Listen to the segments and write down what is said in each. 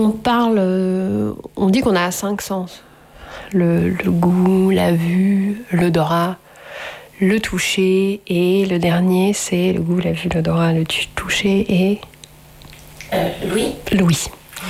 On dit qu'on a 5 sens. Le goût, la vue, l'odorat, le toucher, et le dernier, c'est le goût, la vue, l'odorat, le toucher et... l'ouïe.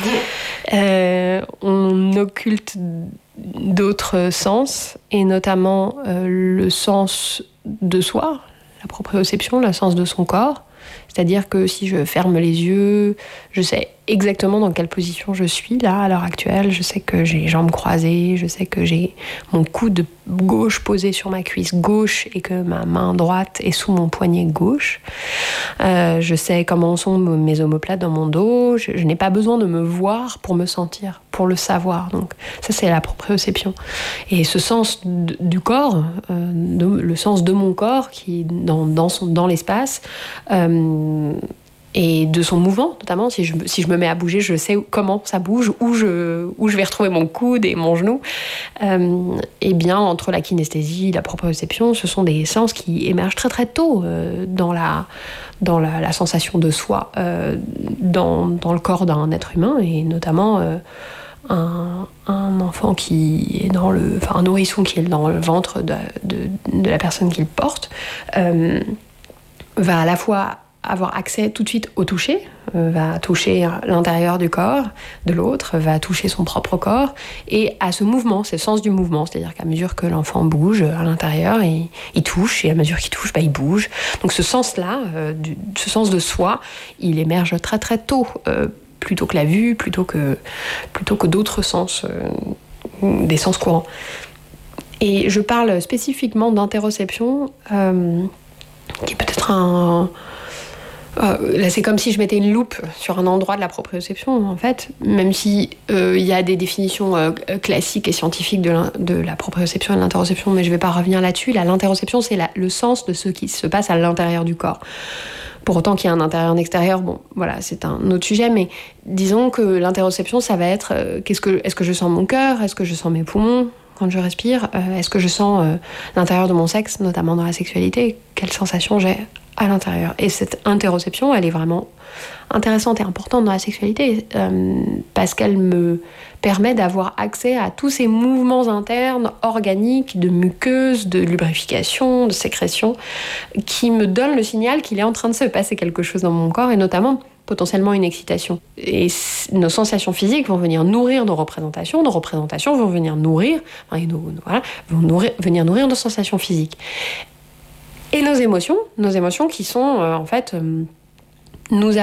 On occulte d'autres sens, et notamment le sens de soi, la proprioception, le sens de son corps. C'est-à-dire que si je ferme les yeux, je sais exactement dans quelle position je suis là à l'heure actuelle. Je sais que j'ai les jambes croisées, je sais que j'ai mon coude gauche posé sur ma cuisse gauche et que ma main droite est sous mon poignet gauche. Je sais comment sont mes omoplates dans mon dos. Je n'ai pas besoin de me voir pour me sentir, pour le savoir. Donc ça, c'est la proprioception. Et ce sens du corps, le sens de mon corps qui est dans l'espace, et de son mouvement, notamment si je me mets à bouger, je sais comment ça bouge, où je vais retrouver mon coude et mon genou. Et bien, entre la kinesthésie, la proprioception, ce sont des sens qui émergent très très tôt dans la sensation de soi, dans le corps d'un être humain, et notamment un enfant qui est un nourrisson qui est dans le ventre de la personne qui le porte, va à la fois avoir accès tout de suite au toucher, va toucher l'intérieur du corps de l'autre, va toucher son propre corps, et à ce mouvement, c'est le sens du mouvement, c'est-à-dire qu'à mesure que l'enfant bouge à l'intérieur, il touche, et à mesure qu'il touche, il bouge. Donc ce sens-là, ce sens de soi, il émerge très très tôt, plutôt que la vue, plutôt que d'autres sens, des sens courants. Et je parle spécifiquement d'interoception, qui est peut-être là, c'est comme si je mettais une loupe sur un endroit de la proprioception, en fait, même si il y a des définitions classiques et scientifiques de la proprioception et de l'interoception, mais je ne vais pas revenir là-dessus. L'interoception, c'est le sens de ce qui se passe à l'intérieur du corps. Pour autant qu'il y a un intérieur et un extérieur, bon, voilà, c'est un autre sujet, mais disons que l'interoception, ça va être est-ce que je sens mon cœur, est-ce que je sens mes poumons quand je respire, est-ce que je sens l'intérieur de mon sexe, notamment dans la sexualité, quelle sensation j'ai à l'intérieur. Et cette interoception, elle est vraiment intéressante et importante dans la sexualité, parce qu'elle me permet d'avoir accès à tous ces mouvements internes, organiques, de muqueuse, de lubrification, de sécrétion, qui me donnent le signal qu'il est en train de se passer quelque chose dans mon corps, et notamment potentiellement une excitation. Et nos sensations physiques vont venir nourrir nos représentations vont venir nourrir, venir nourrir nos sensations physiques. Et nos émotions qui sont en fait nous